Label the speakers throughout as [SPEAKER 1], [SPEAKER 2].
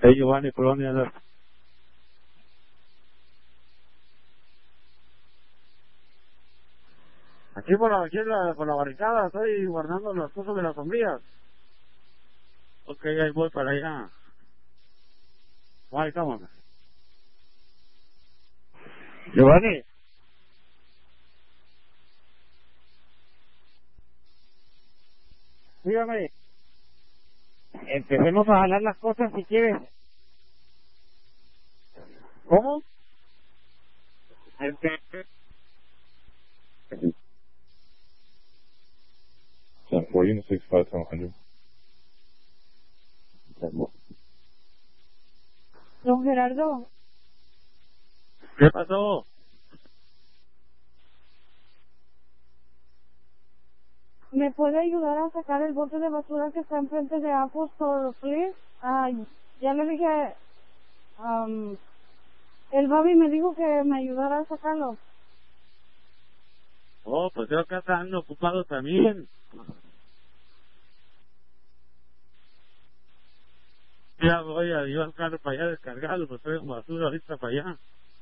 [SPEAKER 1] Hey, Giovanni, ¿por dónde andas? Aquí por la barricada, estoy guardando las cosas de las sombrillas. Ok, ahí voy para allá. Ahí estamos. Giovanni, dígame, empecemos a jalar las cosas si quieres. ¿Cómo? Empe-
[SPEAKER 2] Ten 40 to 65 to 100.
[SPEAKER 3] Don Gerardo,
[SPEAKER 1] ¿Qué pasó?
[SPEAKER 3] ¿me puede ayudar a sacar el bote de basura que está enfrente de Apple Store, please? Ya le dije, el Bobby me dijo que me ayudara a sacarlo.
[SPEAKER 1] Oh, pues creo que están ocupados también. Ya voy a llevar el carro para allá a descargarlo, pues estoy en basura ahorita para allá.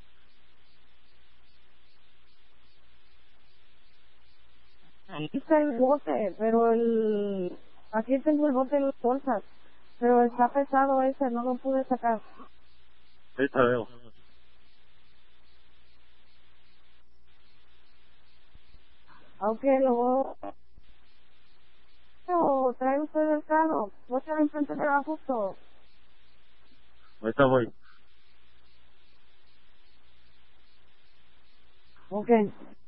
[SPEAKER 3] Aquí está el bote, pero aquí tengo el bote de las bolsas, pero está pesado ese, no lo pude sacar.
[SPEAKER 1] Ahorita veo.
[SPEAKER 3] Aunque luego, o trae usted el carro, voy a estar enfrente de Apple Store.
[SPEAKER 1] Ahorita voy.
[SPEAKER 3] Ok.